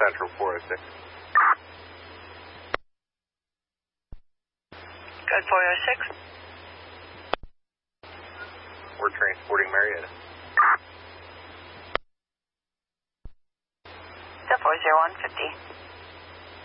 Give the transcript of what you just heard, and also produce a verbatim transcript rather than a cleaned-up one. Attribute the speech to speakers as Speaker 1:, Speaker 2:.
Speaker 1: Central four oh six.
Speaker 2: Good four oh six.
Speaker 1: We're transporting Marietta.
Speaker 2: Still four zero one fifty.